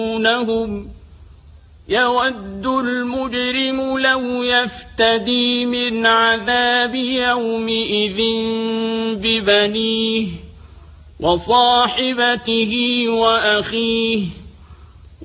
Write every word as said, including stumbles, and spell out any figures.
يَرَوْنَهُمْ يَوَدُّ الْمُجْرِمُ لَوْ يَفْتَدِي مِنْ عَذَابِ يَوْمِئِذٍ بِبَنِيهِ وَصَاحِبَتِهِ وَأَخِيهِ